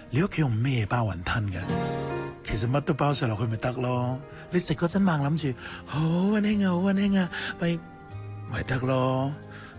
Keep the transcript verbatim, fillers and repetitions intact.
你屋企用咩包雲吞嘅？其實乜都包晒落去咪得咯。你食嗰陣猛諗住好溫馨啊，好溫馨啊，咪咪得咯。